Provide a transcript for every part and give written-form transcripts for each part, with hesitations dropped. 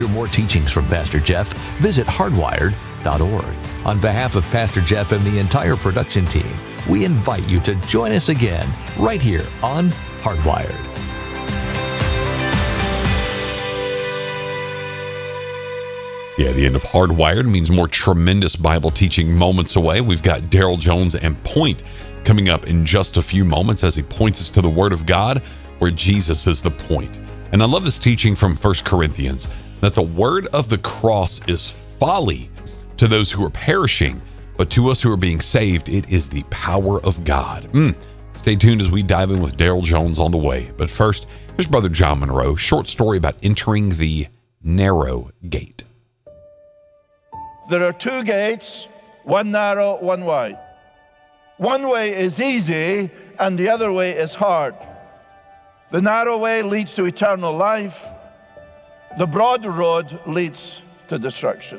For more teachings from Pastor Jeff, visit hardwired.org. On behalf of Pastor Jeff and the entire production team, we invite you to join us again right here on Hardwired. Yeah, the end of Hardwired means more tremendous Bible teaching moments away. We've got Daryl Jones and Point coming up in just a few moments as he points us to the Word of God, where Jesus is the point. And I love this teaching from 1 Corinthians, that the word of the cross is folly to those who are perishing, but to us who are being saved, it is the power of God. Stay tuned as we dive in with Daryl Jones on the way. But first, here's Brother John Monroe, short story about entering the narrow gate. There are two gates, one narrow, one wide. One way is easy and the other way is hard. The narrow way leads to eternal life. The broad road leads to destruction.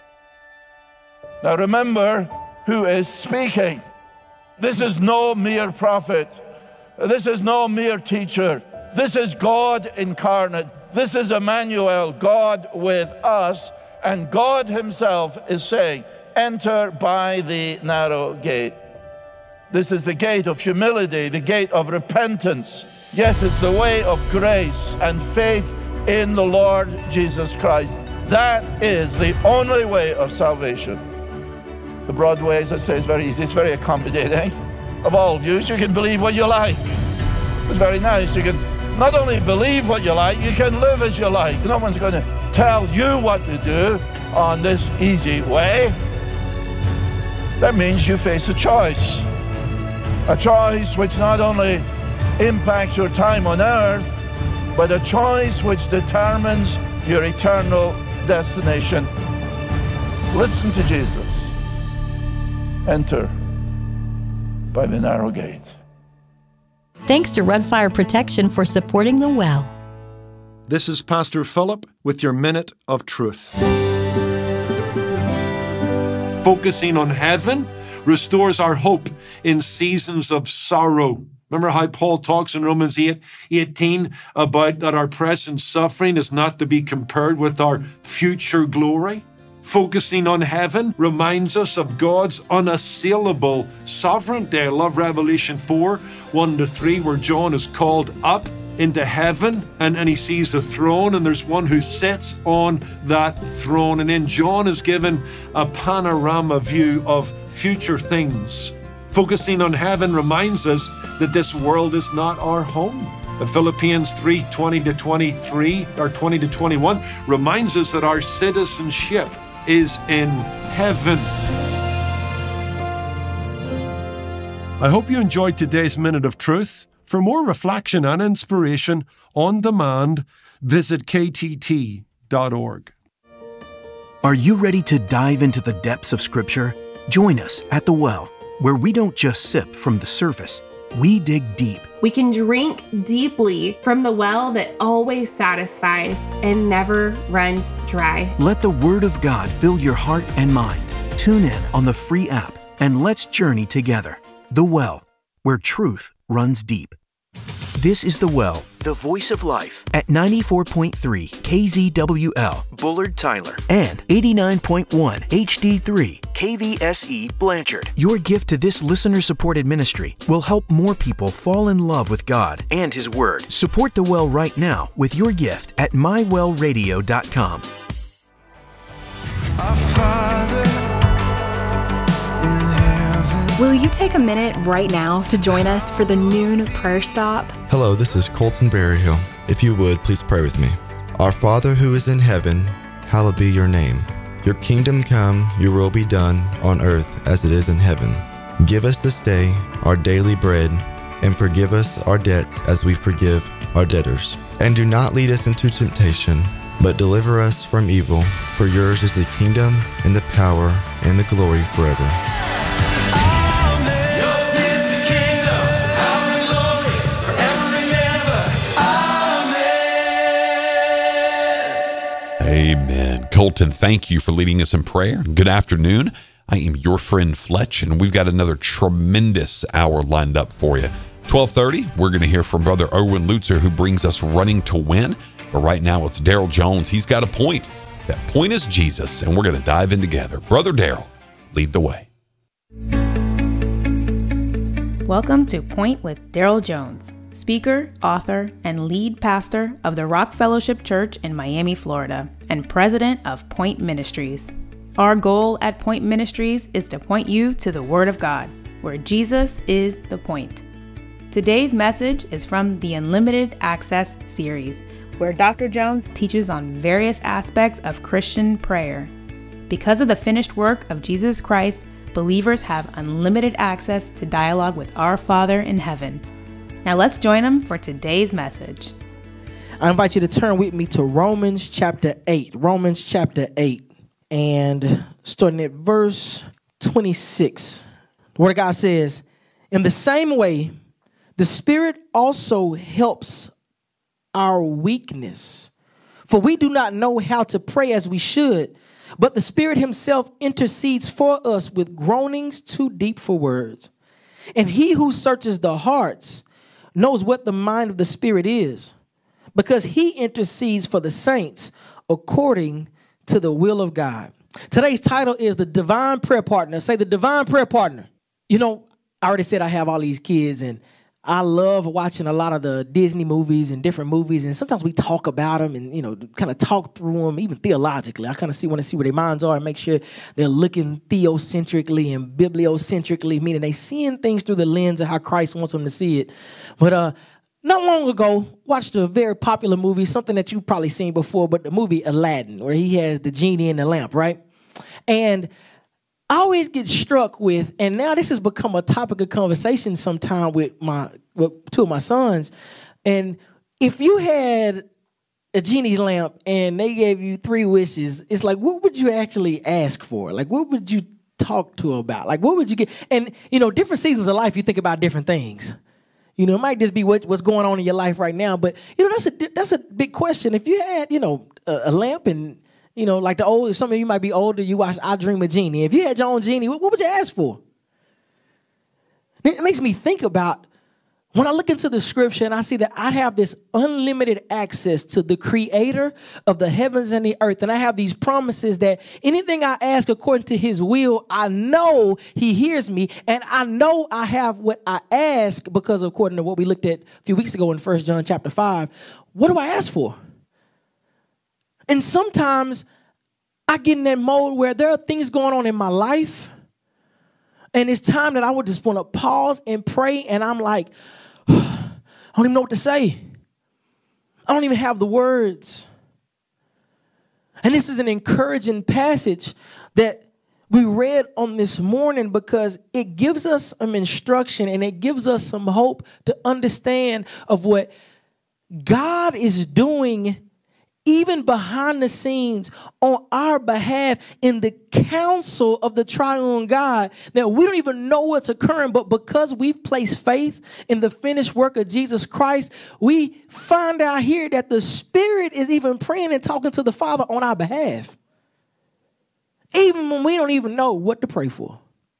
Now remember who is speaking. This is no mere prophet. This is no mere teacher. This is God incarnate. This is Emmanuel, God with us. And God himself is saying, enter by the narrow gate. This is the gate of humility, the gate of repentance. Yes, it's the way of grace and faith in the Lord Jesus Christ. That is the only way of salvation. The broad way, as I say, is very easy. It's very accommodating of all views. You can believe what you like. It's very nice. You can not only believe what you like, you can live as you like. No one's going to tell you what to do on this easy way. That means you face a choice which not only impacts your time on earth, but a choice which determines your eternal destination. Listen to Jesus. Enter by the narrow gate. Thanks to Red Fire Protection for supporting The Well. This is Pastor Philip with your Minute of Truth. Focusing on heaven restores our hope in seasons of sorrow. Remember how Paul talks in Romans 8:18 about that our present suffering is not to be compared with our future glory? Focusing on heaven reminds us of God's unassailable sovereignty. I love Revelation 4:1-3, where John is called up into heaven and he sees a throne, and there's one who sits on that throne. And then John is given a panorama view of future things. Focusing on heaven reminds us that this world is not our home. Philippians 3:20-23 or 20-21 reminds us that our citizenship is in heaven. I hope you enjoyed today's Minute of Truth. For more reflection and inspiration on demand, visit ktt.org. Are you ready to dive into the depths of Scripture? Join us at The Well, where we don't just sip from the surface, we dig deep. We can drink deeply from the well that always satisfies and never runs dry. Let the Word of God fill your heart and mind. Tune in on the free app and let's journey together. The Well, where truth runs deep. This is The Well, the voice of life, at 94.3 KZWL, Bullard, Tyler, and 89.1 HD3 KVSE, Blanchard. Your gift to this listener-supported ministry will help more people fall in love with God and His Word. Support The Well right now with your gift at mywellradio.com. Our Father in heaven. Will you take a minute right now to join us for the noon prayer stop? Hello, this is Colton Berryhill. If you would, please pray with me. Our Father who is in heaven, hallowed be your name. Your kingdom come, your will be done on earth as it is in heaven. Give us this day our daily bread, and forgive us our debts as we forgive our debtors. And do not lead us into temptation, but deliver us from evil. For yours is the kingdom and the power and the glory forever. Amen. Colton, thank you for leading us in prayer. Good afternoon. I am your friend Fletch, and we've got another tremendous hour lined up for you. 12:30, we're going to hear from Brother Erwin Lutzer, who brings us Running to Win. But right now, it's Daryl Jones. He's got a point. That point is Jesus, and we're going to dive in together. Brother Daryl, lead the way. Welcome to Point with Daryl Jones, speaker, author, and lead pastor of the Rock Fellowship Church in Miami, Florida, and president of Point Ministries. Our goal at Point Ministries is to point you to the Word of God, where Jesus is the point. Today's message is from the Unlimited Access series, where Dr. Jones teaches on various aspects of Christian prayer. Because of the finished work of Jesus Christ, believers have unlimited access to dialogue with our Father in heaven. Now let's join him for today's message. I invite you to turn with me to Romans chapter 8. Romans chapter 8. And starting at verse 26. The Word of God says, in the same way, the Spirit also helps our weakness. For we do not know how to pray as we should, but the Spirit himself intercedes for us with groanings too deep for words. And he who searches the hearts knows what the mind of the Spirit is, because he intercedes for the saints according to the will of God. Today's title is The Divine Prayer Partner. Say the Divine Prayer Partner. You know, I already said I have all these kids, and I love watching a lot of the Disney movies and different movies, and sometimes we talk about them and, kind of talk through them, even theologically. I kind of want to see where their minds are and make sure they're looking theocentrically and bibliocentrically, meaning they seeing things through the lens of how Christ wants them to see it. But not long ago, watched a very popular movie, something that you've probably seen before, but the movie Aladdin, where he has the genie in the lamp, right? And I always get struck with, and now this has become a topic of conversation sometime with two of my sons. And if you had a genie's lamp and they gave you 3 wishes, it's like, what would you actually ask for? Like, what would you talk to about? Like, what would you get? And, different seasons of life, you think about different things. It might just be what's going on in your life right now. But, that's a big question. If you had, a lamp and, like some of you might be older, you watch I Dream of Jeannie. If you had your own genie, what would you ask for? It makes me think about when I look into the scripture and I see that I have this unlimited access to the creator of the heavens and the earth. And I have these promises that anything I ask according to his will, I know he hears me. And I know I have what I ask because according to what we looked at a few weeks ago in 1 John chapter 5, what do I ask for? And sometimes I get in that mode where there are things going on in my life. And it's time that I would just want to pause and pray. And I'm like, I don't even know what to say. I don't even have the words. And this is an encouraging passage that we read on this morning because it gives us some instruction and it gives us some hope to understand of what God is doing even behind the scenes on our behalf in the counsel of the triune God, that we don't even know what's occurring, but because we've placed faith in the finished work of Jesus Christ, we find out here that the Spirit is even praying and talking to the Father on our behalf, even when we don't even know what to pray for.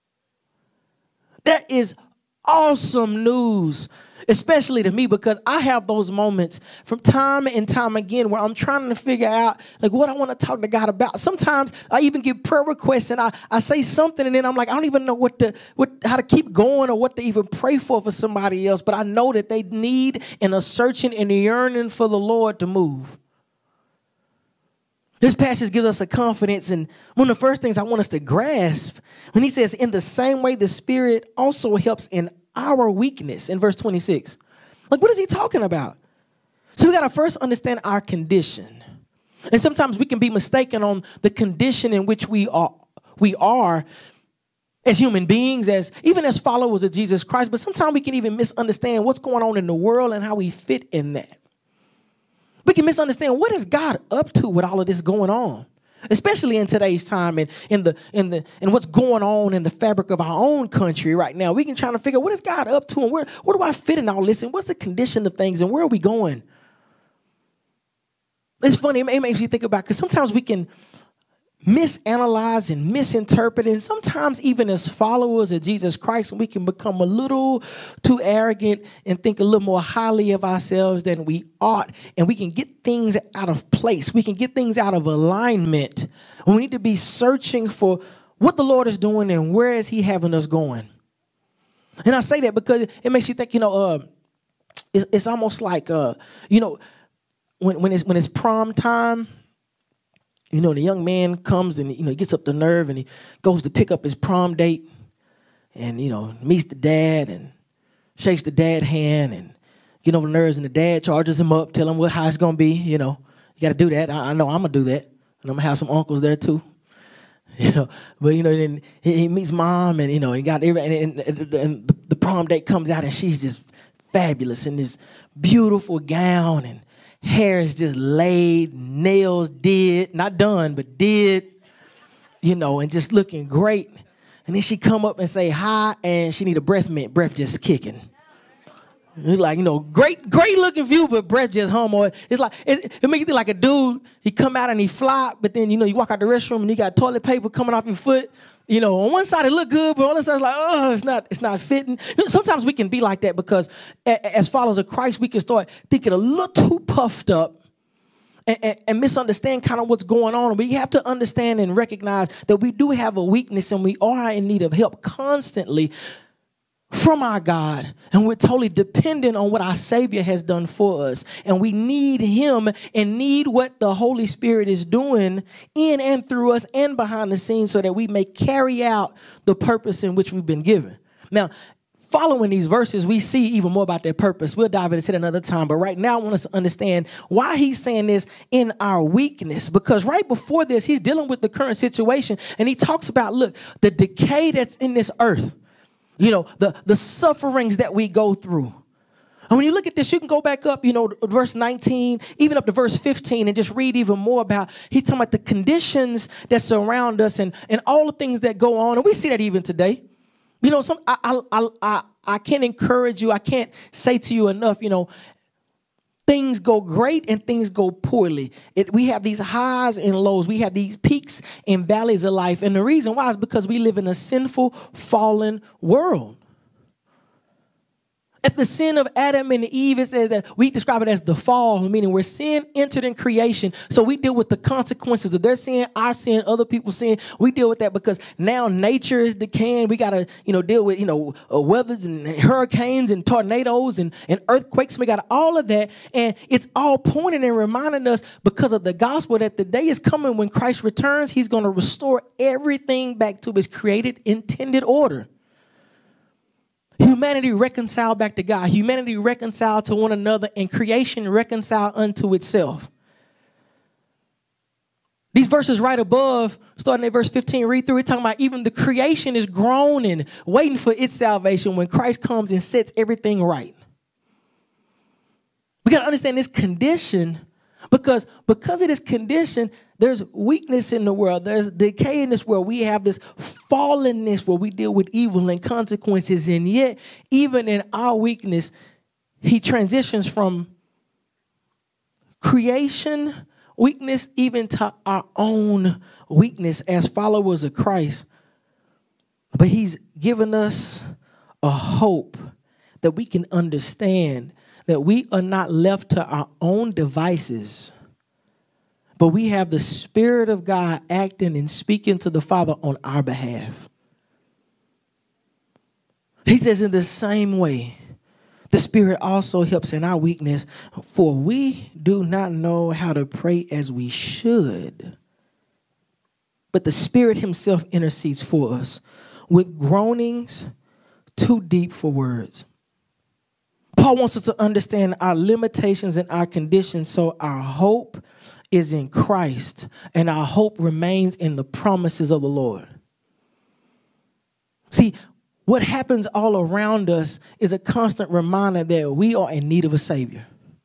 That is awesome news, especially to me, because I have those moments from time and time again where I'm trying to figure out like what I want to talk to God about. Sometimes I even get prayer requests and I say something and then I'm like, I don't even know how to keep going or what to even pray for somebody else. But I know that they need and are searching and yearning for the Lord to move. This passage gives us a confidence, and one of the first things I want us to grasp when he says, in the same way the Spirit also helps in our weakness, in verse 26. Like, what is he talking about? So we got to first understand our condition. And sometimes we can be mistaken on the condition in which we are as human beings, even as followers of Jesus Christ, but sometimes we can even misunderstand what's going on in the world and how we fit in that. We can misunderstand what is God up to with all of this going on, especially in today's time and in what's going on in the fabric of our own country right now. We can try to figure out what is God up to and where do I fit in all this and what's the condition of things and where are we going? It's funny. It makes you think about, because sometimes we can misanalyze and misinterpret. And sometimes even as followers of Jesus Christ, we can become a little too arrogant and think a little more highly of ourselves than we ought. And we can get things out of place. We can get things out of alignment. We need to be searching for what the Lord is doing and where is he having us going. And I say that because it makes you think, it's almost like, when it's prom time, the young man comes and, he gets up the nerve and he goes to pick up his prom date and, meets the dad and shakes the dad's hand and get over the nerves, and the dad charges him up, tell him how it's going to be. You got to do that. I know I'm going to do that. And I'm going to have some uncles there too. But, then he meets mom and, he got and the prom date comes out and she's just fabulous in this beautiful gown and hair is just laid, nails did, not done, but did, and just looking great. And then she come up and say hi, and she need a breath mint, breath just kicking. It's like, great looking view, but breath just hum. Or it's like, it makes you think like a dude, he come out and he flop, but then, you walk out the restroom and you got toilet paper coming off your foot. On one side it look good, but on the other side it's like, oh, it's not fitting. Sometimes we can be like that because as followers of Christ, we can start thinking a little too puffed up and misunderstand kind of what's going on. We have to understand and recognize that we do have a weakness and we are in need of help constantly from our God, and we're totally dependent on what our Savior has done for us, and we need him and need what the Holy Spirit is doing in and through us and behind the scenes so that we may carry out the purpose in which we've been given. Now, following these verses, we see even more about their purpose. We'll dive into it another time, but right now I want us to understand why he's saying this in our weakness, because right before this, he's dealing with the current situation, and he talks about, look, the decay that's in this earth. The sufferings that we go through. And when you look at this, you can go back up, verse 19, even up to verse 15, and just read even more about, he's talking about the conditions that surround us and all the things that go on. And we see that even today. I can't encourage you. I can't say to you enough, things go great and things go poorly. We have these highs and lows. We have these peaks and valleys of life. And the reason why is because we live in a sinful, fallen world. At the sin of Adam and Eve, it says that we describe it as the fall, meaning where sin entered in creation. So we deal with the consequences of their sin, our sin, other people's sin. We deal with that because now nature is decaying. We got to, deal with, weathers and hurricanes and tornadoes and earthquakes. We got all of that. And it's all pointing and reminding us because of the gospel that the day is coming when Christ returns. He's going to restore everything back to his created, intended order. Humanity reconciled back to God. Humanity reconciled to one another, and creation reconciled unto itself. These verses right above, starting at verse 15, read through it, talking about even the creation is groaning, waiting for its salvation when Christ comes and sets everything right. We got to understand this condition because of this condition, there's weakness in the world. There's decay in this world. We have this fallenness where we deal with evil and consequences. And yet, even in our weakness, he transitions from creation weakness even to our own weakness as followers of Christ. But he's given us a hope that we can understand that we are not left to our own devices, but we have the Spirit of God acting and speaking to the Father on our behalf. He says in the same way, the Spirit also helps in our weakness, for we do not know how to pray as we should. But the Spirit himself intercedes for us with groanings too deep for words. Paul wants us to understand our limitations and our conditions, so our hope is in Christ, and our hope remains in the promises of the Lord. See, what happens all around us is a constant reminder that we are in need of a Savior.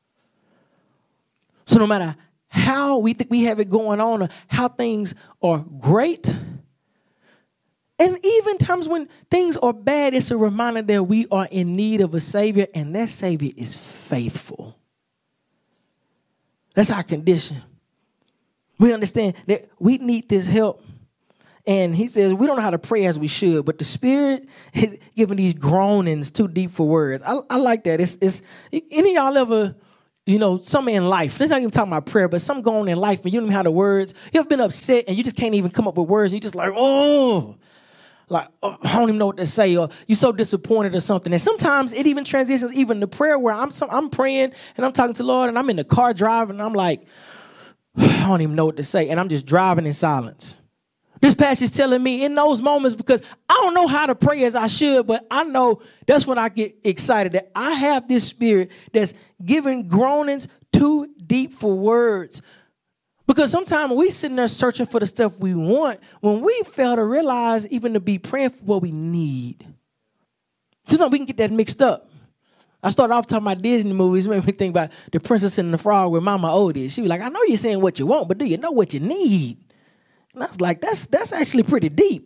So no matter how we think we have it going on or how things are great, and even times when things are bad, it's a reminder that we are in need of a Savior, and that Savior is faithful. That's our condition. We understand that we need this help. And he says, we don't know how to pray as we should, but the Spirit is giving these groanings too deep for words. I like that. It's any of y'all ever, something in life, let's not even talk about prayer, but something going on in life and you don't even have the words. You ever been upset and you just can't even come up with words and you just like, I don't even know what to say, or you're so disappointed or something. And sometimes it even transitions even to prayer where I'm praying and I'm talking to the Lord and I'm in the car driving and I'm like, I don't even know what to say. And I'm just driving in silence. This passage is telling me in those moments, because I don't know how to pray as I should, but I know that's when I get excited that I have this Spirit that's giving groanings too deep for words. Because sometimes we sitting there searching for the stuff we want when we fail to realize even to be praying for what we need. Sometimes we can get that mixed up. I started off talking about Disney movies. It made me think about The Princess and the Frog with Mama Odie. She was like, I know you're saying what you want, but do you know what you need? And I was like, that's actually pretty deep.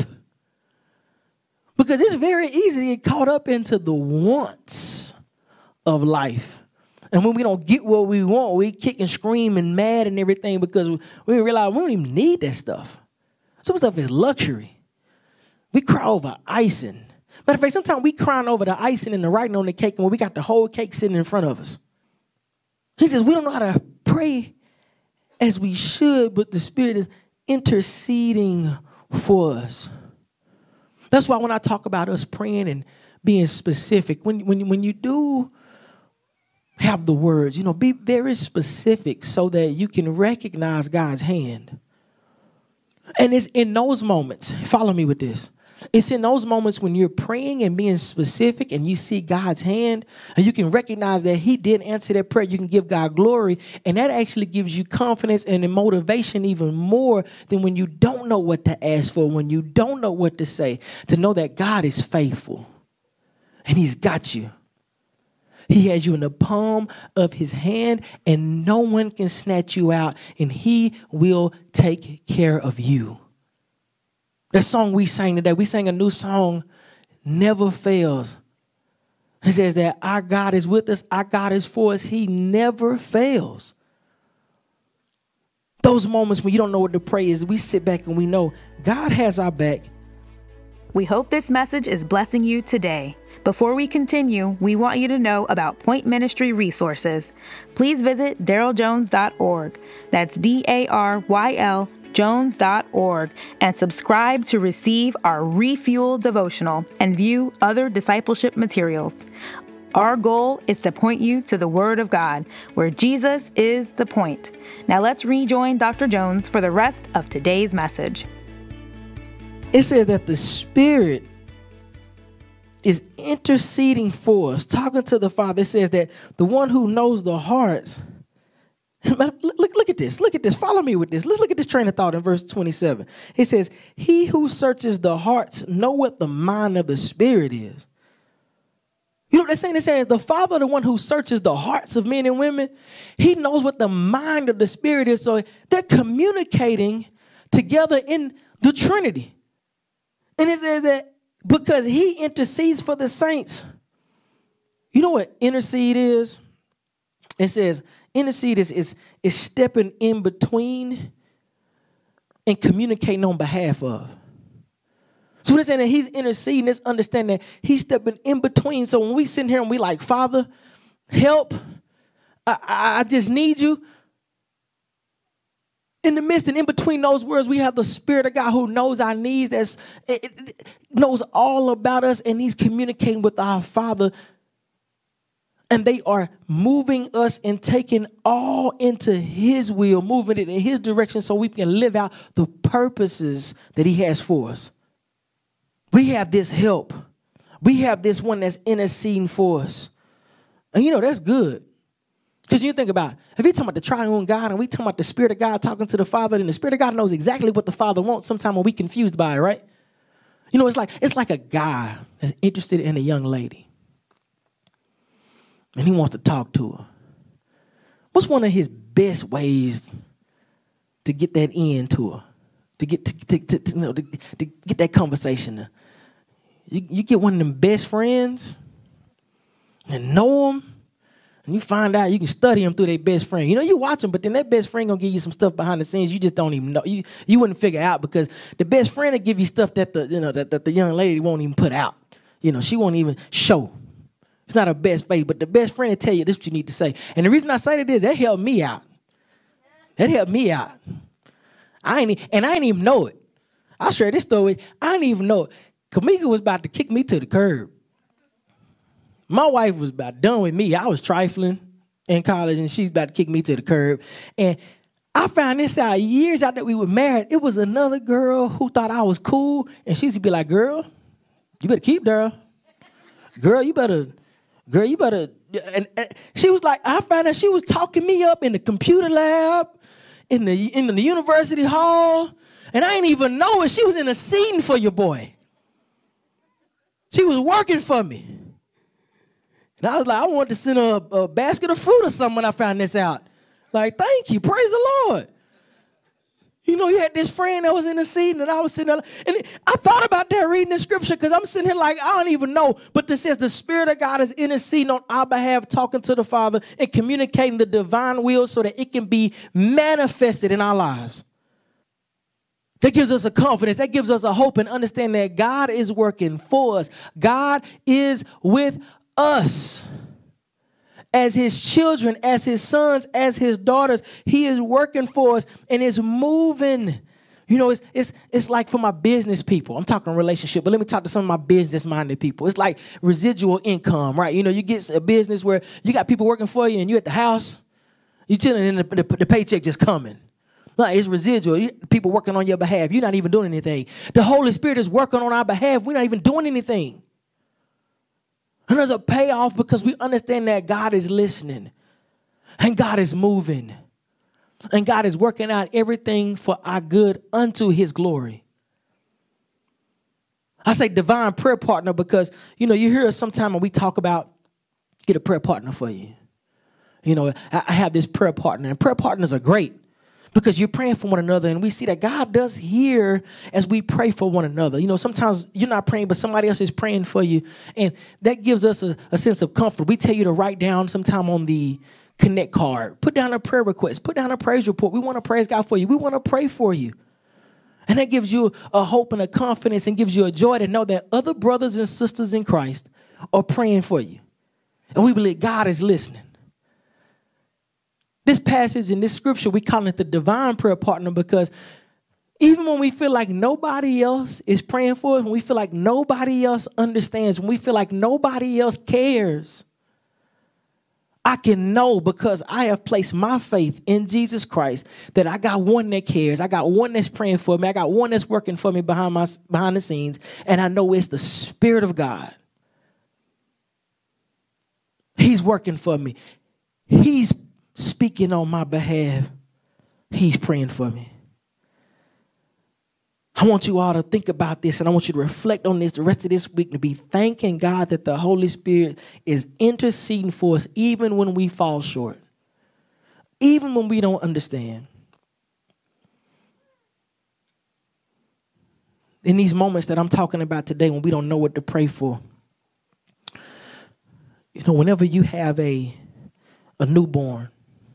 Because it's very easy to get caught up into the wants of life. And when we don't get what we want, we kick and scream and mad and everything because we realize we don't even need that stuff. Some stuff is luxury. We cry over icing. Matter of fact, sometimes we crying over the icing and the writing on the cake when we got the whole cake sitting in front of us. He says we don't know how to pray as we should, but the Spirit is interceding for us. That's why when I talk about us praying and being specific, when you do have the words, be very specific so that you can recognize God's hand. And it's in those moments, follow me with this. It's in those moments when you're praying and being specific and you see God's hand and you can recognize that he did answer that prayer. You can give God glory. And that actually gives you confidence and motivation even more than when you don't know what to ask for, when you don't know what to say, to know that God is faithful and he's got you. He has you in the palm of his hand and no one can snatch you out and he will take care of you. That song we sang today, we sang a new song, Never Fails. It says that our God is with us, our God is for us, he never fails. Those moments when you don't know what to pray is, we sit back and we know God has our back. We hope this message is blessing you today. Before we continue, we want you to know about Point Ministry resources. Please visit daryljones.org. That's DARYL Jones.org and subscribe to receive our Refuel devotional and view other discipleship materials. Our goal is to point you to the Word of God, where Jesus is the point. Now let's rejoin Dr. Jones for the rest of today's message. It says that the Spirit is interceding for us, talking to the Father. It says that the one who knows the hearts. Look at this. Look at this. Follow me with this. Let's look at this train of thought in verse 27. It says, he who searches the hearts know what the mind of the Spirit is. You know what they're saying? They're saying the Father, the one who searches the hearts of men and women, he knows what the mind of the Spirit is. So they're communicating together in the Trinity. And it says that because he intercedes for the saints. You know what intercede is? It says intercede is stepping in between and communicating on behalf of. So when it's saying that he's interceding, let's understand that he's stepping in between. So when we sit here and we like, Father, help, I just need you. In the midst and in between those words, we have the Spirit of God who knows our needs, knows all about us, and he's communicating with our Father. And they are moving us and taking all into his will, moving it in his direction so we can live out the purposes that he has for us. We have this help. We have this one that's interceding for us. And that's good. Because you think about it, if you're talking about the triune God and we talking about the Spirit of God talking to the Father, then the Spirit of God knows exactly what the Father wants sometimes when we're confused by it, right? It's like a guy that's interested in a young lady. And he wants to talk to her. What's one of his best ways to get that in to her? To get to get that conversation? You get one of them best friends and know them And you find out you can study them through their best friend. You know, you watch them, but then that best friend going to give you some stuff behind the scenes you just don't even know. You wouldn't figure out because the best friend will give you stuff that the young lady won't even put out. You know, she won't even show. It's not her best faith, but the best friend will tell you this is what you need to say. And the reason I say that is that helped me out. That helped me out. I didn't even know it. I'll share this story. I didn't even know it. Kamika was about to kick me to the curb. My wife was about done with me. I was trifling in college, and she's about to kick me to the curb. And I found this out years after that we were married. It was another girl who thought I was cool, and she used to be like, girl, you better keep Daryl. Girl, you better. And she was like, I found out she was talking me up in the computer lab, in the university hall, and I didn't even know it. She was in a scene for your boy. She was working for me. And I was like, I wanted to send her a basket of fruit or something when I found this out. Like, thank you. Praise the Lord. You know, you had this friend that was in the scene, and I was sitting there. And I thought about that reading the scripture because I'm sitting here like, I don't even know. But this says the Spirit of God is interceding on our behalf, talking to the Father and communicating the divine will so that it can be manifested in our lives. That gives us a confidence. That gives us a hope and understanding that God is working for us. God is with us. As his children, as his sons, as his daughters, he is working for us and is moving. You know, it's like for my business people. I'm talking relationship, but let me talk to some of my business-minded people. It's like residual income, right? You know, you get a business where you got people working for you and you at the house, you chilling and the paycheck just coming. Like it's residual. People working on your behalf. You're not even doing anything. The Holy Spirit is working on our behalf. We're not even doing anything. And there's a payoff because we understand that God is listening and God is moving and God is working out everything for our good unto his glory. I say divine prayer partner because, you know, you hear us sometime when we talk about get a prayer partner for you. You know, I have this prayer partner, and prayer partners are great. Because you're praying for one another, and we see that God does hear as we pray for one another. You know, sometimes you're not praying, but somebody else is praying for you. And that gives us a sense of comfort. We tell you to write down sometime on the Connect card. Put down a prayer request. Put down a praise report. We want to praise God for you. We want to pray for you. And that gives you a hope and a confidence and gives you a joy to know that other brothers and sisters in Christ are praying for you. And we believe God is listening. This passage in this scripture, we call it the divine prayer partner because even when we feel like nobody else is praying for us, when we feel like nobody else understands, when we feel like nobody else cares, I can know because I have placed my faith in Jesus Christ that I got one that cares. I got one that's praying for me. I got one that's working for me behind the scenes. And I know it's the Spirit of God. He's working for me. He's speaking on my behalf. He's praying for me. I want you all to think about this, and I want you to reflect on this the rest of this week and be thanking God that the Holy Spirit is interceding for us even when we fall short, even when we don't understand. In these moments that I'm talking about today when we don't know what to pray for, you know, whenever you have a newborn,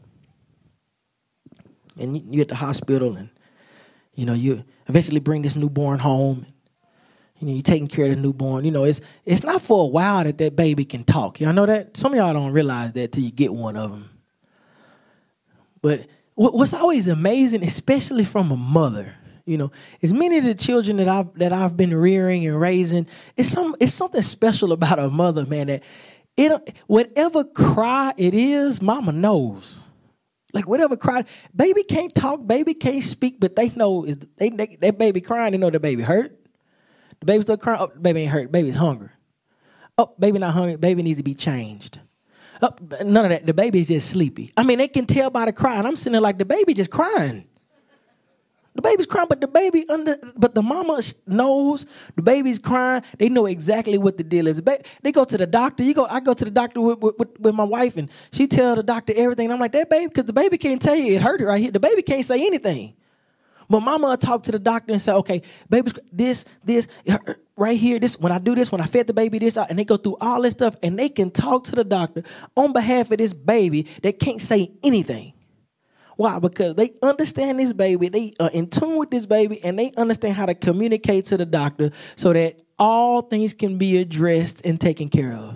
and you're at the hospital, and you know you eventually bring this newborn home. You know, you're taking care of the newborn. You know, it's not for a while that baby can talk. Y'all know that? Some of y'all don't realize that till you get one of them. But what's always amazing, especially from a mother, you know, is many of the children that I've been rearing and raising, it's something special about a mother, man. That whatever cry it is, mama knows. Like whatever cry, baby can't talk, baby can't speak, but they know that baby crying, they know the baby hurt. The baby still crying, oh, the baby ain't hurt, baby's hungry. Oh, baby not hungry, baby needs to be changed. Oh, none of that, the baby's just sleepy. I mean, they can tell by the cry, and I'm sitting there like the baby just crying. The baby's crying, but the mama knows the baby's crying. They know exactly what the deal is. They go to the doctor. I go to the doctor with my wife, and she tell the doctor everything. And I'm like, that baby, because the baby can't tell you it hurt it right here. The baby can't say anything. But mama will talk to the doctor and say, okay, baby, this, right here, this, when I do this, when I fed the baby this, and they go through all this stuff, and they can talk to the doctor on behalf of this baby that can't say anything. Why? Because they understand this baby, they are in tune with this baby, and they understand how to communicate to the doctor so that all things can be addressed and taken care of.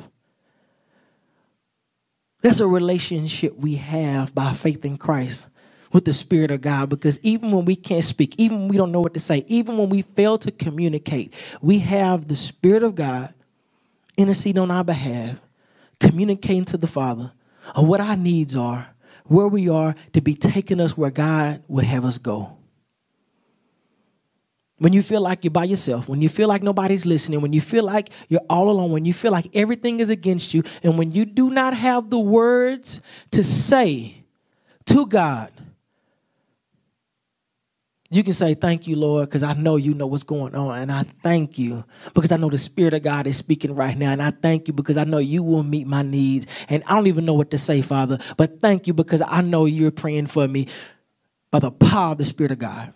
That's a relationship we have by faith in Christ with the Spirit of God, because even when we can't speak, even when we don't know what to say, even when we fail to communicate, we have the Spirit of God intercede on our behalf, communicating to the Father of what our needs are, where we are to be taking us where God would have us go. When you feel like you're by yourself, when you feel like nobody's listening, when you feel like you're all alone, when you feel like everything is against you, and when you do not have the words to say to God, you can say, thank you, Lord, because I know you know what's going on. And I thank you because I know the Spirit of God is speaking right now. And I thank you because I know you will meet my needs. And I don't even know what to say, Father, but thank you because I know you're praying for me by the power of the Spirit of God.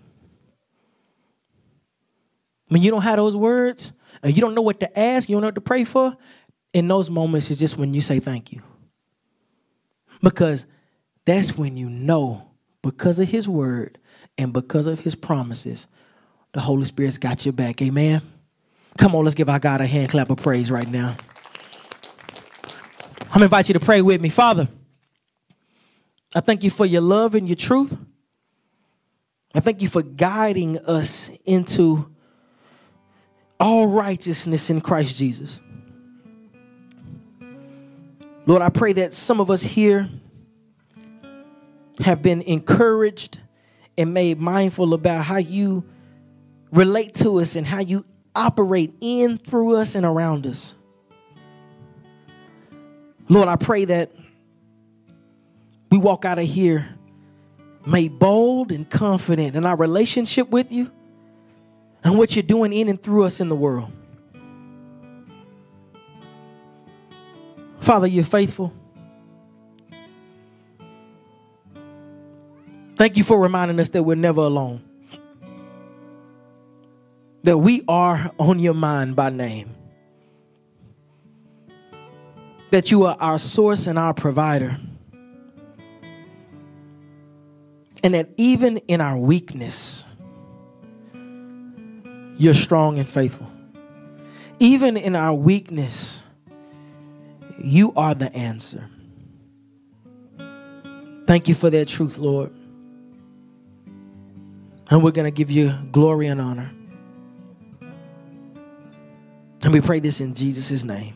When you don't have those words and you don't know what to ask, you don't know what to pray for, in those moments is just when you say thank you. Because that's when you know, because of his word and because of his promises, the Holy Spirit's got your back. Amen. Come on, let's give our God a hand clap of praise right now. I'm going to invite you to pray with me. Father, I thank you for your love and your truth. I thank you for guiding us into all righteousness in Christ Jesus. Lord, I pray that some of us here have been encouraged and made mindful about how you relate to us and how you operate in, through us, and around us. Lord, I pray that we walk out of here made bold and confident in our relationship with you and what you're doing in and through us in the world. Father, you're faithful. Thank you for reminding us that we're never alone. That we are on your mind by name. That you are our source and our provider. And that even in our weakness, you're strong and faithful. Even in our weakness, you are the answer. Thank you for that truth, Lord. And we're going to give you glory and honor. And we pray this in Jesus' name.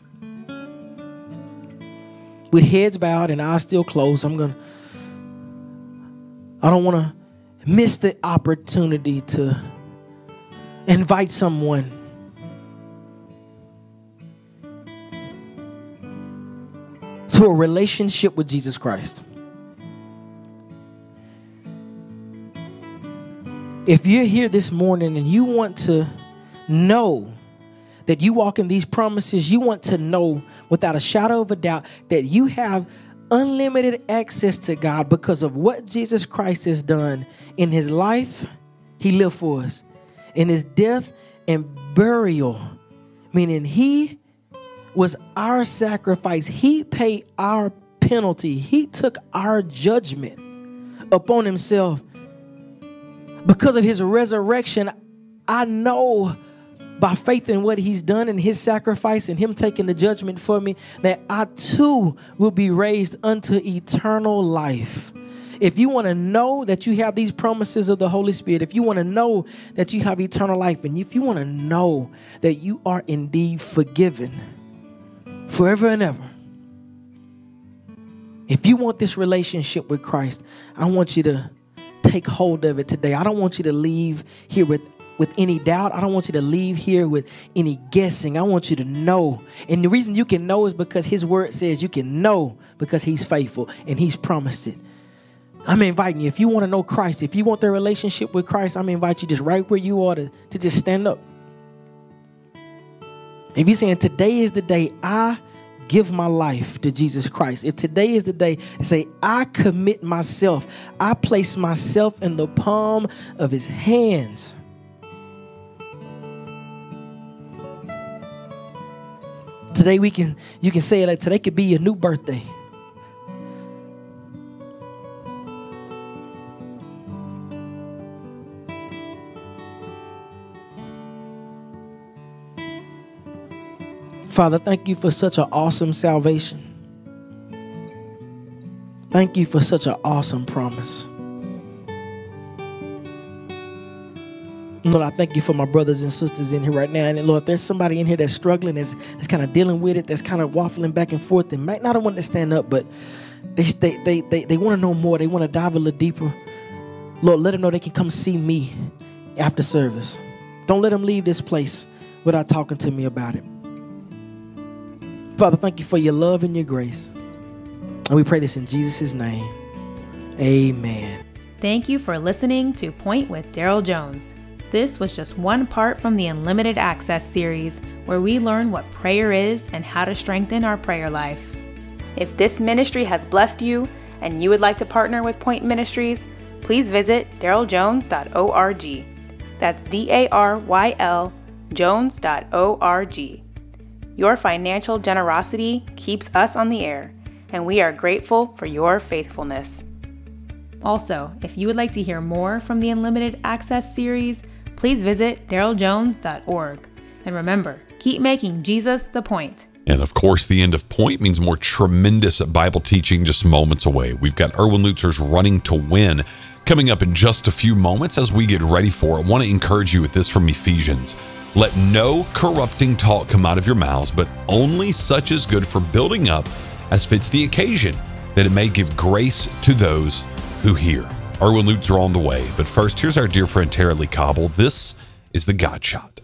With heads bowed and eyes still closed, I don't want to miss the opportunity to invite someone to a relationship with Jesus Christ. If you're here this morning and you want to know that you walk in these promises, you want to know without a shadow of a doubt that you have unlimited access to God because of what Jesus Christ has done in his life, he lived for us, in his death and burial, meaning he was our sacrifice. He paid our penalty. He took our judgment upon himself. Because of his resurrection, I know by faith in what he's done and his sacrifice and him taking the judgment for me, that I too will be raised unto eternal life. If you want to know that you have these promises of the Holy Spirit, if you want to know that you have eternal life, and if you want to know that you are indeed forgiven forever and ever, if you want this relationship with Christ, I want you to take hold of it today. I don't want you to leave here with any doubt. I don't want you to leave here with any guessing. I want you to know. And the reason you can know is because his word says you can know because he's faithful and he's promised it. I'm inviting you. If you want to know Christ, if you want their relationship with Christ, I'm inviting you just right where you are to just stand up. If you're saying today is the day I give my life to Jesus Christ, if today is the day to say, I commit myself, I place myself in the palm of his hands. Today you can say that today could be your new birthday. Father, thank you for such an awesome salvation. Thank you for such an awesome promise. Lord, I thank you for my brothers and sisters in here right now. And Lord, if there's somebody in here that's struggling, that's kind of dealing with it, that's kind of waffling back and forth, and might not want to stand up, but they want to know more. They want to dive a little deeper. Lord, let them know they can come see me after service. Don't let them leave this place without talking to me about it. Father, thank you for your love and your grace. And we pray this in Jesus' name. Amen. Thank you for listening to Point with Daryl Jones. This was just one part from the Unlimited Access series, where we learn what prayer is and how to strengthen our prayer life. If this ministry has blessed you and you would like to partner with Point Ministries, please visit daryljones.org. That's DARYL Jones.org. Your financial generosity keeps us on the air, and we are grateful for your faithfulness. Also, if you would like to hear more from the Unlimited Access series, please visit daryljones.org. And remember, keep making Jesus the point. And of course, the end of Point means more tremendous Bible teaching just moments away. We've got Erwin Lutzer's Running to Win coming up in just a few moments as we get ready for it. I want to encourage you with this from Ephesians. Let no corrupting talk come out of your mouths, but only such as good for building up as fits the occasion, that it may give grace to those who hear. Erwin Lutzer on the way, but first, here's our dear friend Tara Lee Cobble. This is the God Shot.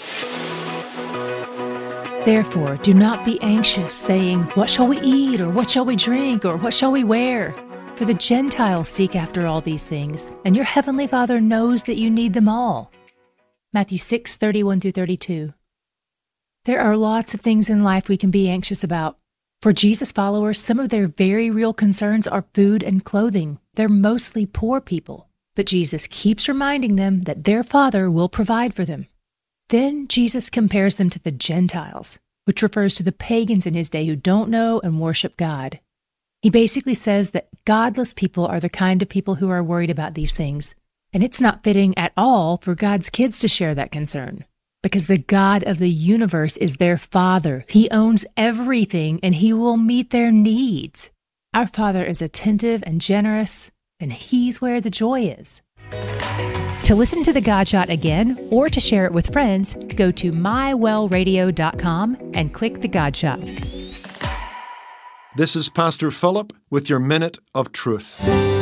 Therefore, do not be anxious, saying, what shall we eat, or what shall we drink, or what shall we wear? For the Gentiles seek after all these things, and your heavenly Father knows that you need them all. Matthew 6:31-32. There are lots of things in life we can be anxious about. For Jesus followers, some of their very real concerns are food and clothing. They're mostly poor people, but Jesus keeps reminding them that their Father will provide for them. Then Jesus compares them to the Gentiles, which refers to the pagans in his day who don't know and worship God. He basically says that godless people are the kind of people who are worried about these things. And it's not fitting at all for God's kids to share that concern, because the God of the universe is their Father. He owns everything, and he will meet their needs. Our Father is attentive and generous, and he's where the joy is. To listen to the God Shot again, or to share it with friends, go to mywellradio.com and click the God Shot. This is Pastor Philip with your Minute of Truth.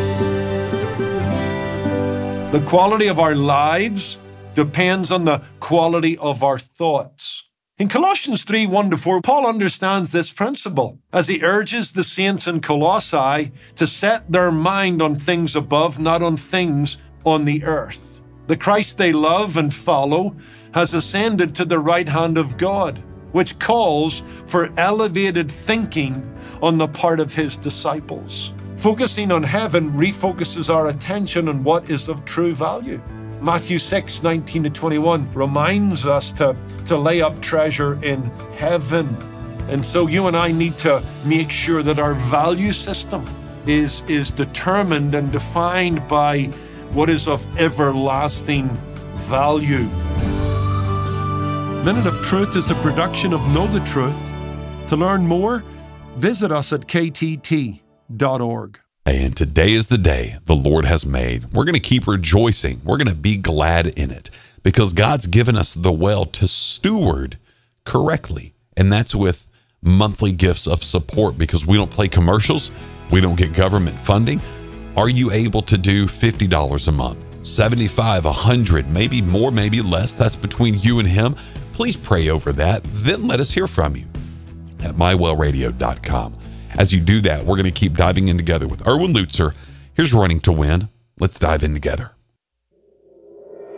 The quality of our lives depends on the quality of our thoughts. In Colossians 3:1-4, Paul understands this principle as he urges the saints in Colossae to set their mind on things above, not on things on the earth. The Christ they love and follow has ascended to the right hand of God, which calls for elevated thinking on the part of his disciples. Focusing on heaven refocuses our attention on what is of true value. Matthew 6:19-21 reminds us to lay up treasure in heaven. And so you and I need to make sure that our value system is determined and defined by what is of everlasting value. Minute of Truth is a production of Know the Truth. To learn more, visit us at ktt.org. And today is the day the Lord has made. We're going to keep rejoicing. We're going to be glad in it because God's given us the well to steward correctly. And that's with monthly gifts of support because we don't play commercials. We don't get government funding. Are you able to do $50 a month, $75, $100, maybe more, maybe less? That's between you and him. Please pray over that. Then let us hear from you at mywellradio.com. As you do that, we're going to keep diving in together with Erwin Lutzer. Here's Running to Win. Let's dive in together.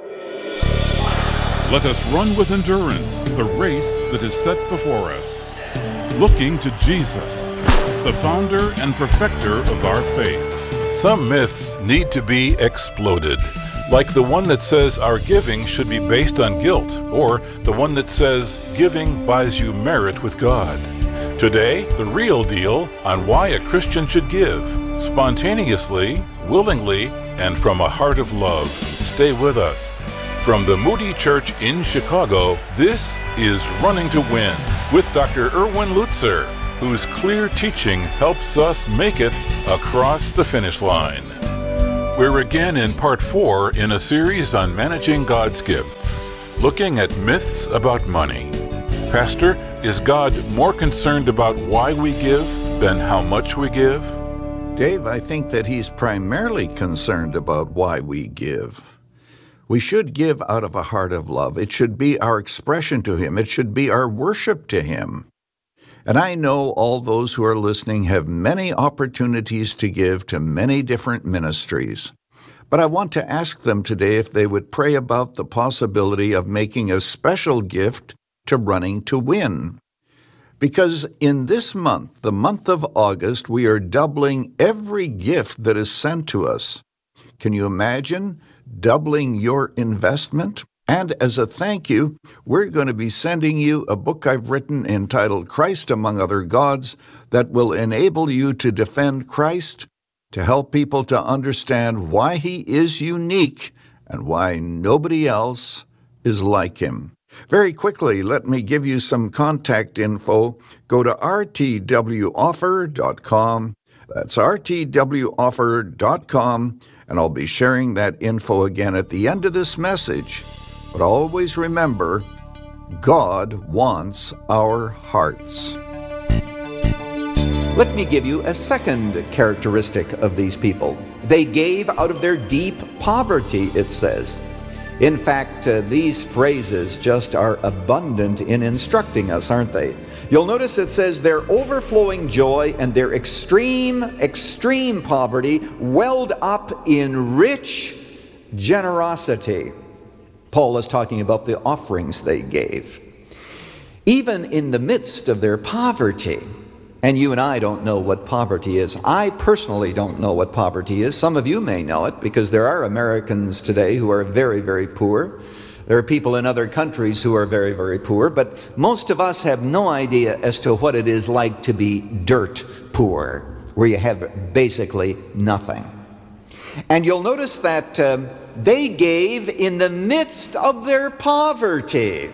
Let us run with endurance the race that is set before us. looking to Jesus, the founder and perfecter of our faith. Some myths need to be exploded, like the one that says our giving should be based on guilt, or the one that says giving buys you merit with God. Today, the real deal on why a Christian should give, spontaneously, willingly, and from a heart of love. Stay with us. From the Moody Church in Chicago, this is Running to Win with Dr. Erwin Lutzer, whose clear teaching helps us make it across the finish line. We're again in part 4 in a series on managing God's gifts, looking at myths about money. Pastor, is God more concerned about why we give than how much we give? Dave, I think that he's primarily concerned about why we give. We should give out of a heart of love. It should be our expression to him. It should be our worship to him. And I know all those who are listening have many opportunities to give to many different ministries. But I want to ask them today if they would pray about the possibility of making a special gift to Running to Win. Because in this month, the month of August, we are doubling every gift that is sent to us. Can you imagine doubling your investment? And as a thank you, we're going to be sending you a book I've written entitled Christ Among Other Gods that will enable you to defend Christ, to help people to understand why he is unique and why nobody else is like him. Very quickly, let me give you some contact info. Go to rtwoffer.com. That's rtwoffer.com, and I'll be sharing that info again at the end of this message. But always remember, God wants our hearts. Let me give you a second characteristic of these people. They gave out of their deep poverty, it says. In fact, these phrases just are abundant in instructing us, aren't they? You'll notice it says their overflowing joy and their extreme poverty welled up in rich generosity. Paul is talking about the offerings they gave. Even in the midst of their poverty, and you and I don't know what poverty is. I personally don't know what poverty is. Some of you may know it because there are Americans today who are very, very poor. There are people in other countries who are very, very poor, but most of us have no idea as to what it is like to be dirt poor, where you have basically nothing. And you'll notice that they gave in the midst of their poverty.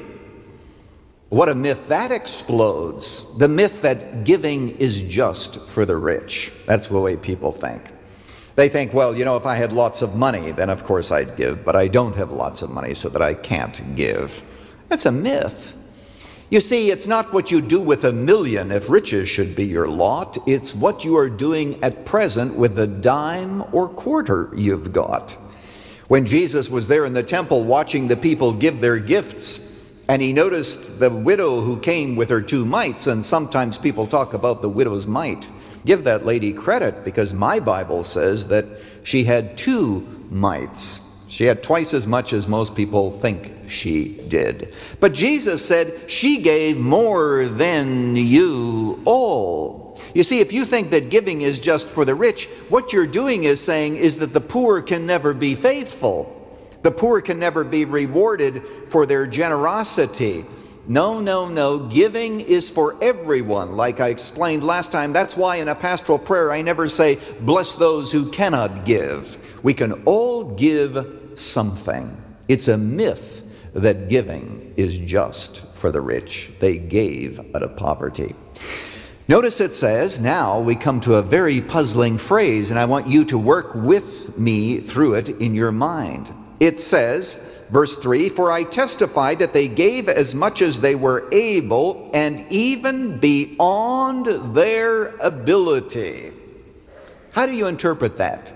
What a myth that explodes. The myth that giving is just for the rich. That's the way people think. They think, well, you know, if I had lots of money, then of course I'd give, but I don't have lots of money so that I can't give. That's a myth. You see, it's not what you do with $1 million if riches should be your lot. It's what you are doing at present with the dime or quarter you've got. When Jesus was there in the temple watching the people give their gifts, and he noticed the widow who came with her 2 mites, and sometimes people talk about the widow's mite. Give that lady credit, because my Bible says that she had 2 mites. She had twice as much as most people think she did. But Jesus said, she gave more than you all. You see, if you think that giving is just for the rich, what you're doing is saying is that the poor can never be faithful. The poor can never be rewarded for their generosity. No, no, no. Giving is for everyone. Like I explained last time, that's why in a pastoral prayer I never say, bless those who cannot give. We can all give something. It's a myth that giving is just for the rich. They gave out of poverty. Notice it says, now we come to a very puzzling phrase, and I want you to work with me through it in your mind. It says, verse 3, for I testify that they gave as much as they were able, and even beyond their ability. How do you interpret that?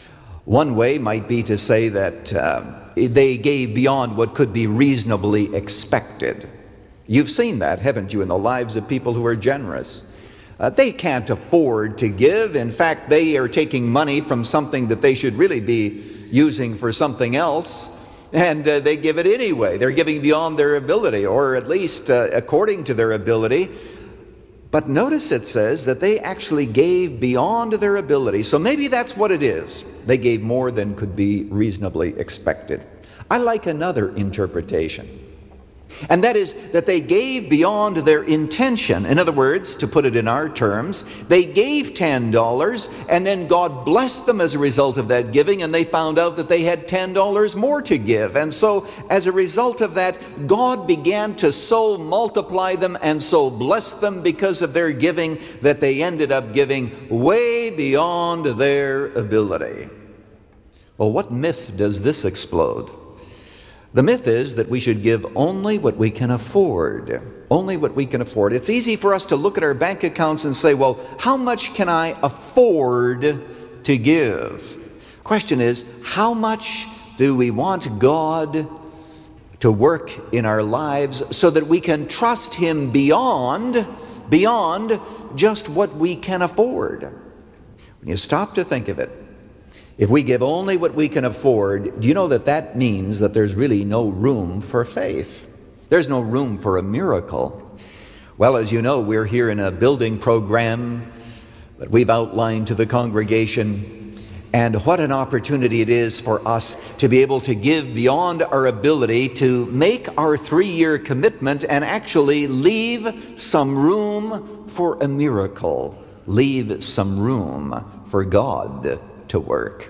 One way might be to say that they gave beyond what could be reasonably expected. You've seen that, haven't you, in the lives of people who are generous. They can't afford to give. In fact, they are taking money from something that they should really be using for something else, and they give it anyway. They're giving beyond their ability, or at least according to their ability. But notice it says that they actually gave beyond their ability. So maybe that's what it is. They gave more than could be reasonably expected. I like another interpretation. And that is that they gave beyond their intention. In other words, to put it in our terms, they gave $10 and then God blessed them as a result of that giving, and they found out that they had $10 more to give. And so as a result of that, God began to so multiply them and so bless them because of their giving that they ended up giving way beyond their ability. Well, what myth does this explode? The myth is that we should give only what we can afford. Only what we can afford. It's easy for us to look at our bank accounts and say, well, how much can I afford to give? Question is, how much do we want God to work in our lives so that we can trust Him beyond just what we can afford? When you stop to think of it, if we give only what we can afford, do you know that that means that there's really no room for faith? There's no room for a miracle. Well, as you know, we're here in a building program that we've outlined to the congregation. And what an opportunity it is for us to be able to give beyond our ability to make our 3-year commitment and actually leave some room for a miracle. Leave some room for God to work.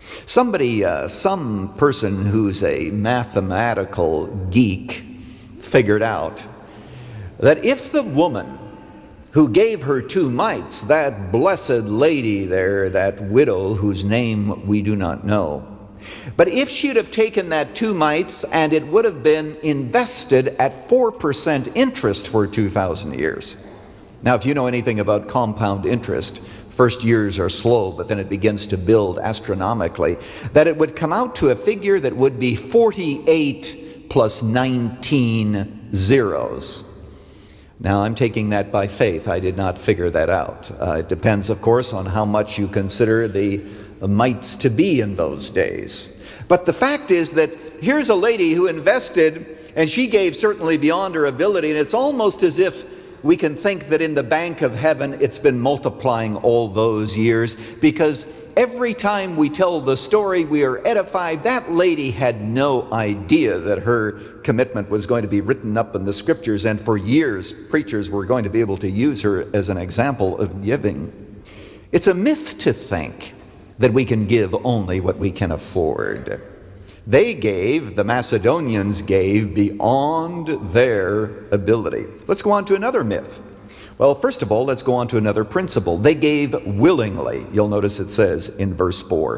Some person who's a mathematical geek figured out that if the woman who gave her 2 mites, that blessed lady there, that widow whose name we do not know, but if she'd have taken that 2 mites and it would have been invested at 4% interest for 2,000 years. Now, if you know anything about compound interest, first years are slow, but then it begins to build astronomically, that it would come out to a figure that would be 48 plus 19 zeros. Now, I'm taking that by faith. I did not figure that out. It depends, of course, on how much you consider the mites to be in those days. But the fact is that here's a lady who invested, and she gave certainly beyond her ability, and it's almost as if we can think that in the bank of heaven it's been multiplying all those years, because every time we tell the story we are edified. That lady had no idea that her commitment was going to be written up in the scriptures, and for years preachers were going to be able to use her as an example of giving. It's a myth to think that we can give only what we can afford. The Macedonians gave beyond their ability. Let's go on to another myth. Well, first of all, let's go on to another principle. They gave willingly. You'll notice it says in verse 4.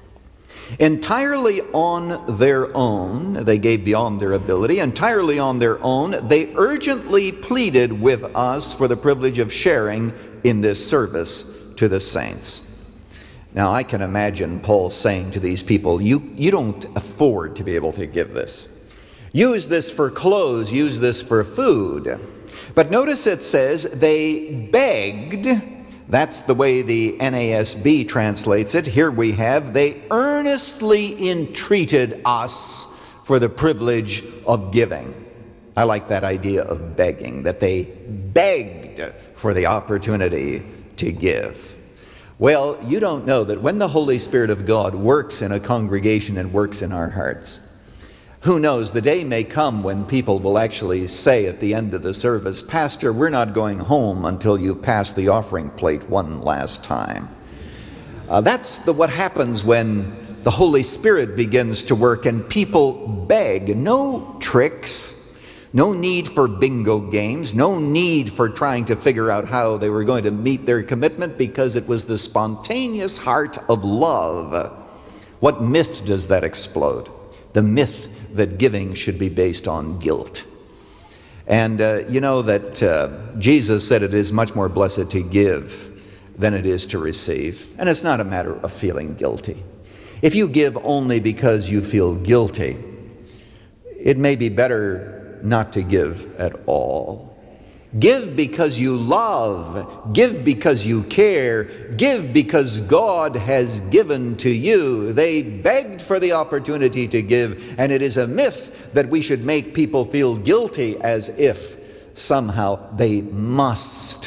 Entirely on their own, they gave beyond their ability. Entirely on their own, they urgently pleaded with us for the privilege of sharing in this service to the saints. Now, I can imagine Paul saying to these people, you don't afford to be able to give this. Use this for clothes, use this for food. But notice it says they begged. That's the way the NASB translates it. Here we have, they earnestly entreated us for the privilege of giving. I like that idea of begging, that they begged for the opportunity to give. Well, you don't know that when the Holy Spirit of God works in a congregation and works in our hearts, who knows, the day may come when people will actually say at the end of the service, Pastor, we're not going home until you pass the offering plate one last time. That's what happens when the Holy Spirit begins to work and people beg. No tricks. No need for bingo games, no need for trying to figure out how they were going to meet their commitment, because it was the spontaneous heart of love. What myth does that explode? The myth that giving should be based on guilt. And you know that Jesus said it is much more blessed to give than it is to receive. And it's not a matter of feeling guilty. If you give only because you feel guilty, it may be better not to give at all. Give because you love. Give because you care. Give because God has given to you. They begged for the opportunity to give, and it is a myth that we should make people feel guilty as if somehow they must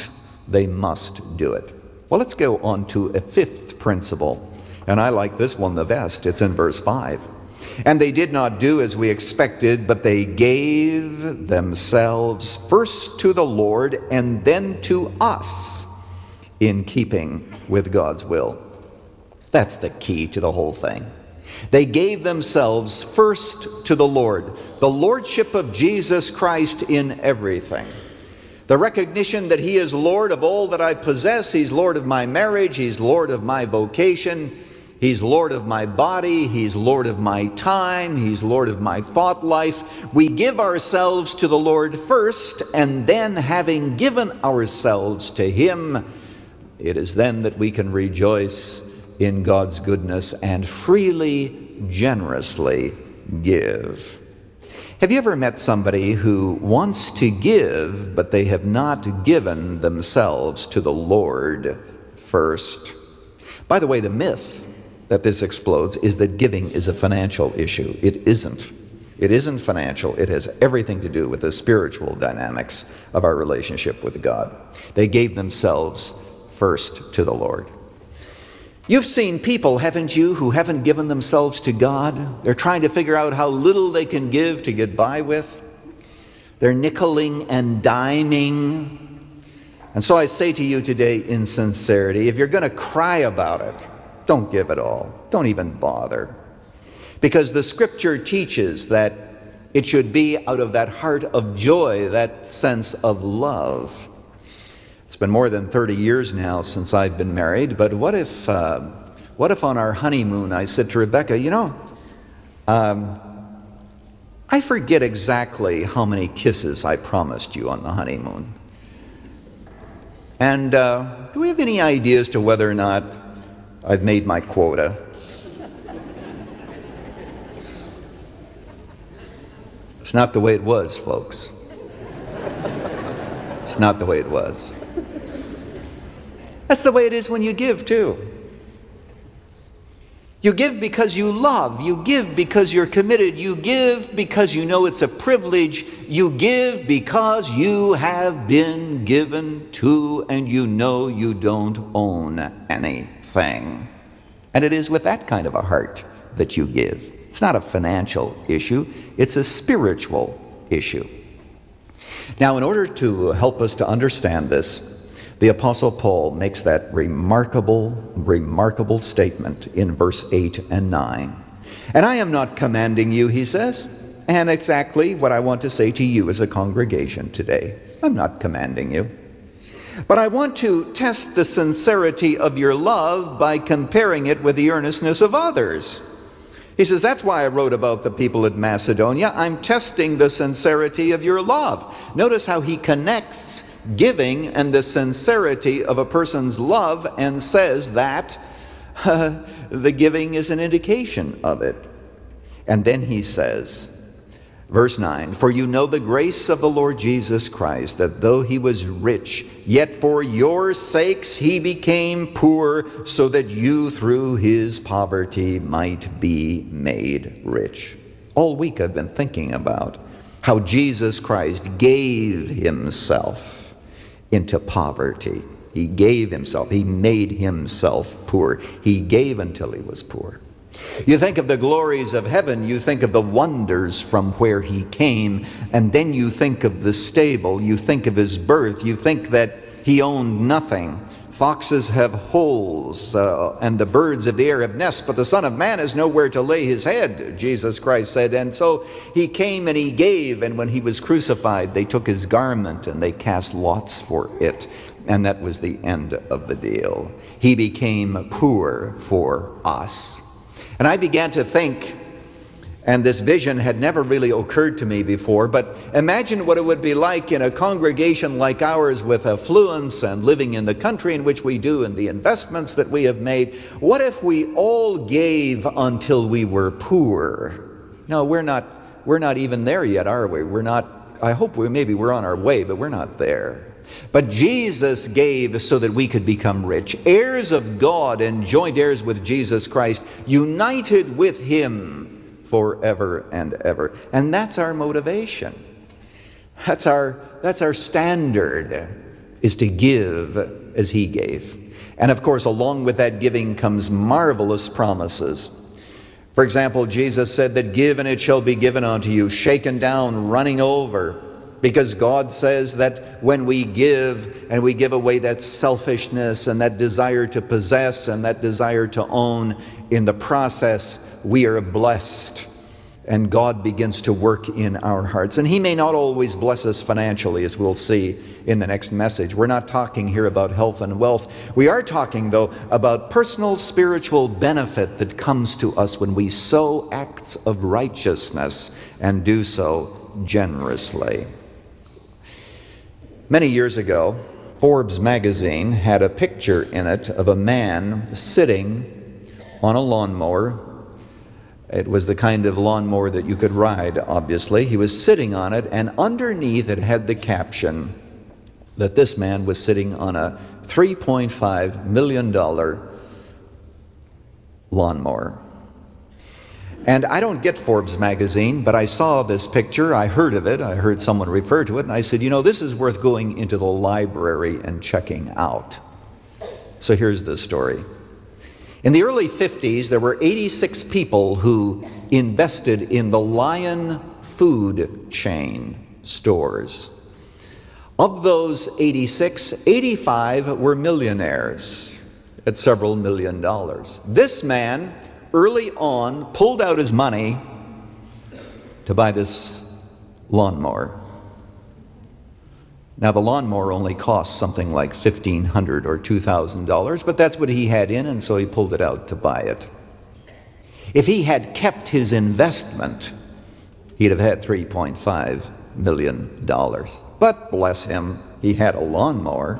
They must do it. Well, let's go on to a fifth principle. And I like this one the best. It's in verse 5. And they did not do as we expected, but they gave themselves first to the Lord and then to us in keeping with God's will. That's the key to the whole thing. They gave themselves first to the Lord, the lordship of Jesus Christ in everything. The recognition that He is Lord of all that I possess. He's Lord of my marriage. He's Lord of my vocation. He's Lord of my body. He's Lord of my time. He's Lord of my thought life. We give ourselves to the Lord first, and then having given ourselves to Him, it is then that we can rejoice in God's goodness and freely, generously give. Have you ever met somebody who wants to give, but they have not given themselves to the Lord first? By the way, the myth that this explodes is that giving is a financial issue. It isn't. It isn't financial. It has everything to do with the spiritual dynamics of our relationship with God. They gave themselves first to the Lord. You've seen people, haven't you, who haven't given themselves to God? They're trying to figure out how little they can give to get by with. They're nickeling and diming. And so I say to you today in sincerity, if you're going to cry about it, don't give it all. Don't even bother. Because the Scripture teaches that it should be out of that heart of joy, that sense of love. It's been more than 30 years now since I've been married, but what if on our honeymoon I said to Rebecca, I forget exactly how many kisses I promised you on the honeymoon. And do we have any idea as to whether or not I've made my quota? It's not the way it was, folks. It's not the way it was. That's the way it is when you give, too. You give because you love. You give because you're committed. You give because you know it's a privilege. You give because you have been given to and you know you don't own anything. And it is with that kind of a heart that you give. It's not a financial issue. It's a spiritual issue. Now, in order to help us to understand this, the Apostle Paul makes that remarkable statement in verse 8 and 9. And I am not commanding you, he says, and exactly what I want to say to you as a congregation today. I'm not commanding you. But I want to test the sincerity of your love by comparing it with the earnestness of others. He says, that's why I wrote about the people at Macedonia. I'm testing the sincerity of your love. Notice how he connects giving and the sincerity of a person's love and says that the giving is an indication of it. And then he says, verse 9, for you know the grace of the Lord Jesus Christ, that though he was rich, yet for your sakes he became poor, so that you through his poverty might be made rich. All week I've been thinking about how Jesus Christ gave himself into poverty. He gave himself. He made himself poor. He gave until he was poor. You think of the glories of heaven, you think of the wonders from where he came, and then you think of the stable, you think of his birth, you think that he owned nothing. Foxes have holes, and the birds of the air have nests, but the Son of Man has nowhere to lay his head, Jesus Christ said. And so he came and he gave, and when he was crucified, they took his garment and they cast lots for it. And that was the end of the deal. He became poor for us. And I began to think, and this vision had never really occurred to me before, but imagine what it would be like in a congregation like ours with affluence and living in the country in which we do and the investments that we have made. What if we all gave until we were poor? No, we're not even there yet, are we? We're not. I hope we're on our way, but we're not there. But Jesus gave so that we could become rich, heirs of God and joint heirs with Jesus Christ, united with him forever and ever. And that's our motivation. That's our standard. is to give as he gave. And of course, along with that giving comes marvelous promises. For example, Jesus said that give and it shall be given unto you, shaken down, running over. Because God says that when we give and we give away that selfishness and that desire to possess and that desire to own, in the process we are blessed. And God begins to work in our hearts. And he may not always bless us financially, as we'll see in the next message. We're not talking here about health and wealth. We are talking, though, about personal spiritual benefit that comes to us when we sow acts of righteousness and do so generously. Many years ago, Forbes magazine had a picture in it of a man sitting on a lawnmower. It was the kind of lawnmower that you could ride, obviously. He was sitting on it, and underneath it had the caption that this man was sitting on a $3.5 million lawnmower. And I don't get Forbes magazine, but I saw this picture, I heard of it, I heard someone refer to it, and I said, you know, this is worth going into the library and checking out. So here's the story. In the early 50s, there were 86 people who invested in the Lion food chain stores. Of those 86, 85 were millionaires at several $1 million. This man, early on, pulled out his money to buy this lawnmower. Now, the lawnmower only cost something like $1,500 or $2,000, but that's what he had in, and so he pulled it out to buy it. If he had kept his investment, he'd have had $3.5 million. But bless him, he had a lawnmower.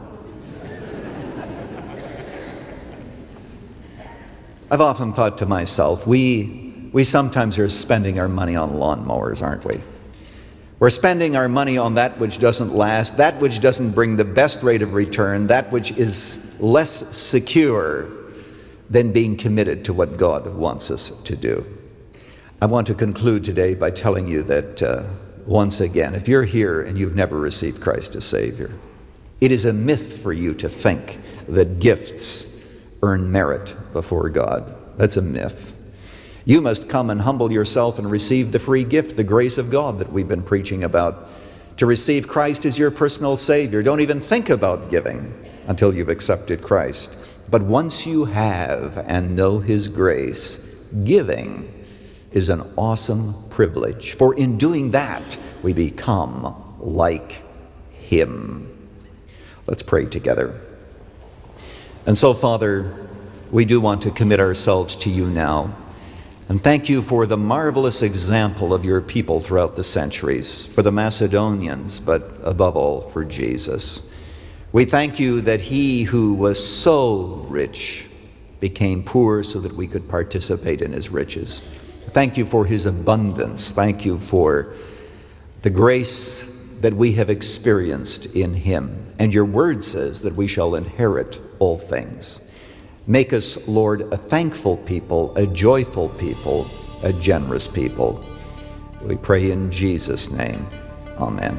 I've often thought to myself, we sometimes are spending our money on lawnmowers, aren't we? We're spending our money on that which doesn't last, that which doesn't bring the best rate of return, that which is less secure than being committed to what God wants us to do. I want to conclude today by telling you that once again, if you're here and you've never received Christ as Savior, it is a myth for you to think that gifts earn merit before God. That's a myth. You must come and humble yourself and receive the free gift, the grace of God that we've been preaching about. To receive Christ as your personal Savior. Don't even think about giving until you've accepted Christ. But once you have and know His grace, giving is an awesome privilege. For in doing that, we become like Him. Let's pray together. And so, Father, we do want to commit ourselves to you now. And thank you for the marvelous example of your people throughout the centuries, for the Macedonians, but above all for Jesus. We thank you that he who was so rich became poor so that we could participate in his riches. Thank you for his abundance. Thank you for the grace that we have experienced in him. And your word says that we shall inherit all things. Make us, Lord, a thankful people, a joyful people, a generous people. We pray in Jesus' name. Amen.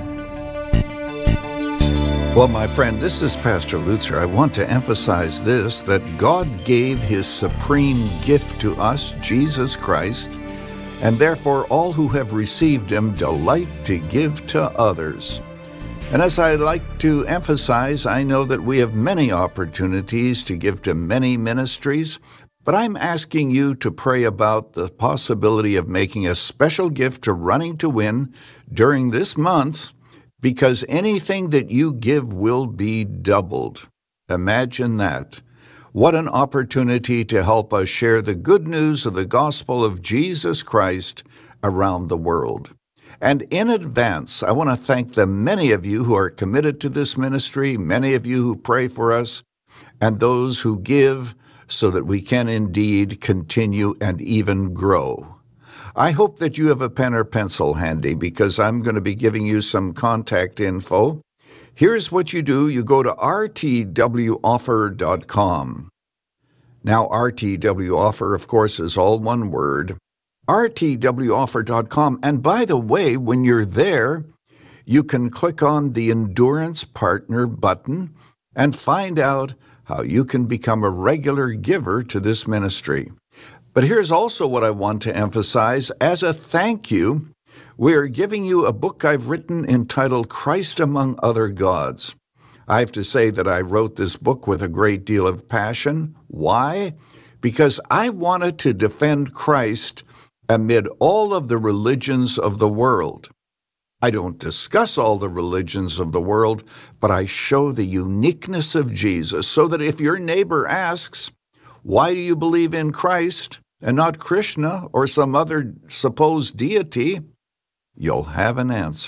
Well, my friend, this is Pastor Lutzer. I want to emphasize this, that God gave his supreme gift to us, Jesus Christ, and therefore all who have received him delight to give to others. And as I like to emphasize, I know that we have many opportunities to give to many ministries, but I'm asking you to pray about the possibility of making a special gift to Running to Win during this month, because anything that you give will be doubled. Imagine that. What an opportunity to help us share the good news of the gospel of Jesus Christ around the world. And in advance, I want to thank the many of you who are committed to this ministry, many of you who pray for us, and those who give so that we can indeed continue and even grow. I hope that you have a pen or pencil handy, because I'm going to be giving you some contact info. Here's what you do. You go to rtwoffer.com. Now, RTWoffer, of course, is all one word. rtwoffer.com. And by the way, when you're there, you can click on the Endurance Partner button and find out how you can become a regular giver to this ministry. But here's also what I want to emphasize. As a thank you, we are giving you a book I've written entitled Christ Among Other Gods. I have to say that I wrote this book with a great deal of passion. Why? Because I wanted to defend Christ amid all of the religions of the world. I don't discuss all the religions of the world, but I show the uniqueness of Jesus so that if your neighbor asks, why do you believe in Christ and not Krishna or some other supposed deity, you'll have an answer.